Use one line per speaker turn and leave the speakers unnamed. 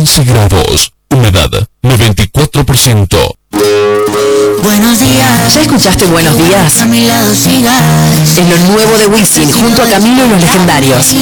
15 grados. Humedad 94%.
Buenos días.
¿Ya escuchaste Buenos Días?
A mi lado sigas.
Es lo nuevo de Wisin junto a Camilo y los Legendarios.